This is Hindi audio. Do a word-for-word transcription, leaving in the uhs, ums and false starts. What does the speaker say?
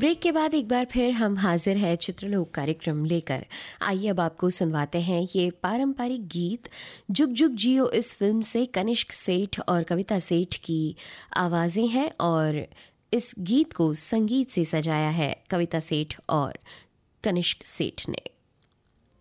ब्रेक के बाद एक बार फिर हम हाजिर है चित्रलोक कार्यक्रम लेकर। आइए अब आपको सुनवाते हैं ये पारंपरिक गीत जुग जुग जियो इस फिल्म से कनिष्क सेठ और कविता सेठ की आवाज़ें हैं और इस गीत को संगीत से सजाया है कविता सेठ और कनिष्क सेठ ने।